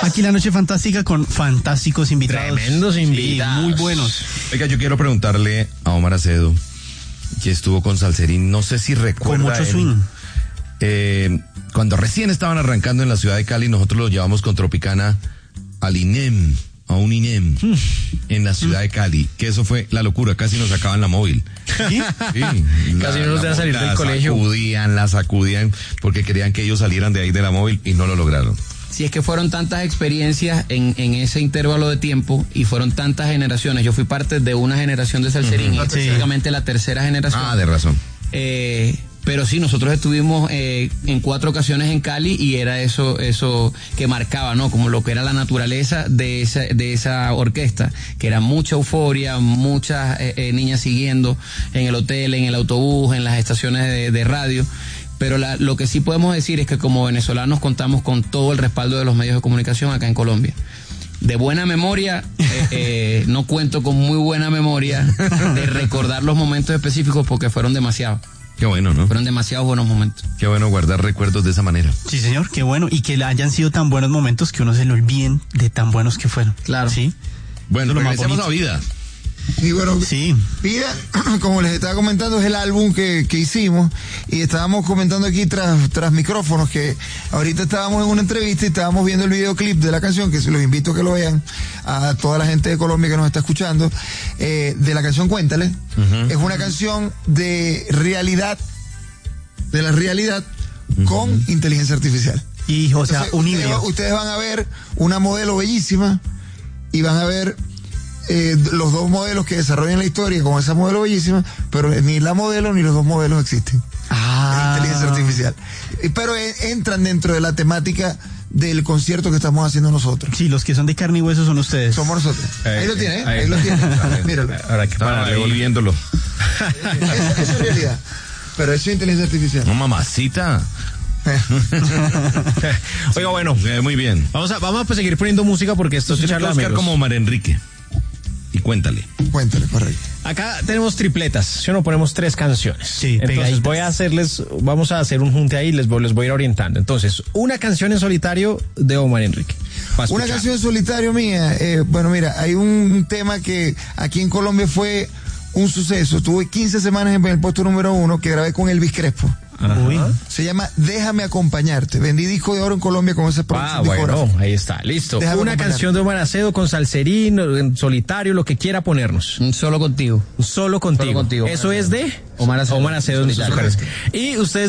Aquí la noche fantástica con fantásticos invitados. Tremendos invitados. Sí, muy buenos. Oiga, yo quiero preguntarle a Omar Acedo, que estuvo con Salserín, no sé si recuerda. Con mucho él, swing. Cuando recién estaban arrancando en la ciudad de Cali, nosotros los llevamos con Tropicana al INEM, a un INEM, en la ciudad de Cali, que eso fue la locura, casi nos sacaban la móvil. ¿Sí? Sí, Casi no nos dejan salir del colegio. La sacudían, porque querían que ellos salieran de ahí de la móvil y no lo lograron. Si es que fueron tantas experiencias en ese intervalo de tiempo y fueron tantas generaciones. Yo fui parte de una generación de Salserín, específicamente la tercera generación. Ah, de razón. Pero sí, nosotros estuvimos en 4 ocasiones en Cali y era eso que marcaba, ¿no? Como lo que era la naturaleza de esa orquesta, que era mucha euforia, muchas niñas siguiendo en el hotel, en el autobús, en las estaciones de radio. Pero lo que sí podemos decir es que como venezolanos contamos con todo el respaldo de los medios de comunicación acá en Colombia. De buena memoria, no cuento con muy buena memoria de recordar los momentos específicos porque fueron demasiados. Qué bueno, ¿no? Fueron demasiados buenos momentos. Qué bueno guardar recuerdos de esa manera. Sí, señor, qué bueno. Y que hayan sido tan buenos momentos que uno se le olviden de tan buenos que fueron. Claro. Sí. Bueno, Eso es lo más regresemos a bonito. Vida. Y bueno, Sí. Vida, como les estaba comentando, es el álbum que hicimos y estábamos comentando aquí tras micrófonos que ahorita estábamos en una entrevista y estábamos viendo el videoclip de la canción, que se los invito a que lo vean a toda la gente de Colombia que nos está escuchando, de la canción Cuéntale. Es una canción de la realidad con inteligencia artificial. Y, o sea, Entonces, un híbrido. ustedes van a ver una modelo bellísima y van a ver los 2 modelos que desarrollan la historia con esa modelo bellísima, pero ni la modelo ni los 2 modelos existen. Ah. Inteligencia artificial. Pero entran dentro de la temática del concierto que estamos haciendo nosotros. Sí, los que son de carne y hueso son ustedes. Somos nosotros. Ahí lo tiene, ahí lo tiene. Míralo. Ahora que Estaba para ahí viéndolo. Eso es realidad. Pero eso es inteligencia artificial. No, mamacita. Oiga, bueno, Muy bien. vamos a seguir poniendo música porque esto es Tiene que charla de buscar amigos. como Omar Enrique. Y cuéntale. Cuéntale, correcto. Acá tenemos tripletas, si no ponemos 3 canciones. Sí, entonces pegaditas. vamos a hacer un junte ahí y les voy a ir orientando. Entonces, una canción en solitario de Omar Enrique. Pa' Una escuchar. canción solitario mía. Bueno, mira, hay un tema que aquí en Colombia fue un suceso. Tuve 15 semanas en el puesto número 1 que grabé con Elvis Crespo. Uy. Se llama Déjame Acompañarte. Vendí disco de oro en Colombia con esa producción discográfica. Bueno, ahí está, listo. Déjame Una acompañarte. canción de Omar Acedo con Salserín, en solitario, lo que quiera ponernos. Solo contigo. Solo contigo. Solo contigo. Eso es de Omar Acedo. Omar Acedo en sus Solitario. sugerencias. Y ustedes